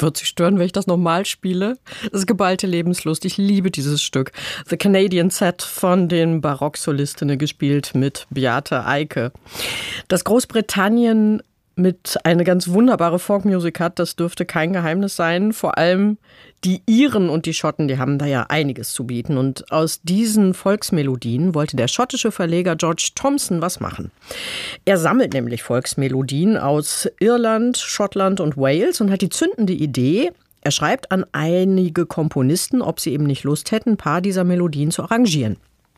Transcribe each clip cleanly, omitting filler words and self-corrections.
Wird Sie stören, wenn ich das nochmal spiele? Das ist geballte Lebenslust. Ich liebe dieses Stück. The Canadian Set von den Barocksolistinnen, gespielt mit Beate Eike. Dass Großbritannien mit eine ganz wunderbare Folkmusik hat, das dürfte kein Geheimnis sein. Vor allem die Iren und die Schotten, die haben da ja einiges zu bieten. Und aus diesen Volksmelodien wollte der schottische Verleger George Thomson was machen. Er sammelt nämlich Volksmelodien aus Irland, Schottland und Wales und hat die zündende Idee, er schreibt an einige Komponisten, ob sie eben nicht Lust hätten, ein paar dieser Melodien zu arrangieren.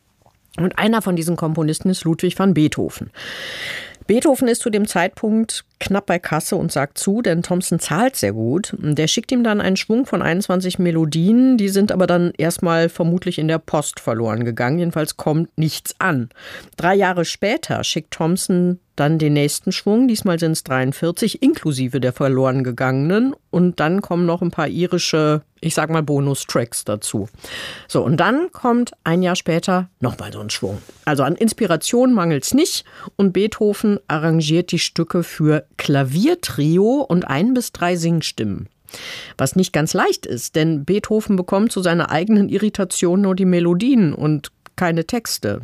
Und einer von diesen Komponisten ist Ludwig van Beethoven. Beethoven ist zu dem Zeitpunkt knapp bei Kasse und sagt zu, denn Thomson zahlt sehr gut. Der schickt ihm dann einen Schwung von 21 Melodien, die sind aber dann erstmal vermutlich in der Post verloren gegangen. Jedenfalls kommt nichts an. 3 Jahre später schickt Thomson dann den nächsten Schwung, diesmal sind es 43, inklusive der verloren gegangenen. Und dann kommen noch ein paar irische, ich sag mal Bonustracks dazu. So, und dann kommt ein Jahr später nochmal so ein Schwung. Also an Inspiration mangelt es nicht. Und Beethoven arrangiert die Stücke für Klaviertrio und 1 bis 3 Singstimmen. Was nicht ganz leicht ist, denn Beethoven bekommt zu seiner eigenen Irritation nur die Melodien und keine Texte.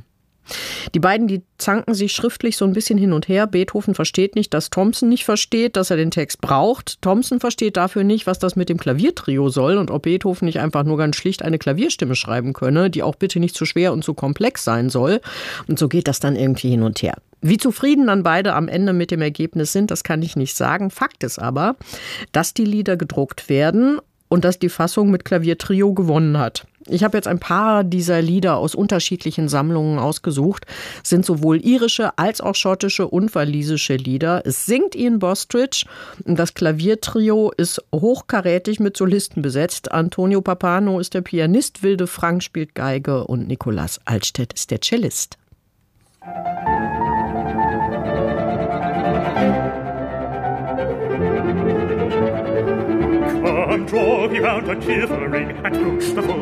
Die beiden, die zanken sich schriftlich so ein bisschen hin und her. Beethoven versteht nicht, dass Thomson nicht versteht, dass er den Text braucht. Thomson versteht dafür nicht, was das mit dem Klaviertrio soll und ob Beethoven nicht einfach nur ganz schlicht eine Klavierstimme schreiben könne, die auch bitte nicht zu schwer und zu komplex sein soll. Und so geht das dann irgendwie hin und her. Wie zufrieden dann beide am Ende mit dem Ergebnis sind, das kann ich nicht sagen. Fakt ist aber, dass die Lieder gedruckt werden und dass die Fassung mit Klaviertrio gewonnen hat. Ich habe jetzt ein paar dieser Lieder aus unterschiedlichen Sammlungen ausgesucht. Es sind sowohl irische als auch schottische und walisische Lieder. Es singt Ian Bostridge. Das Klaviertrio ist hochkarätig mit Solisten besetzt. Antonio Pappano ist der Pianist, Wilde Frank spielt Geige und Nikolaus Altstedt ist der Cellist. Come, draw thee round a quivering and loose the full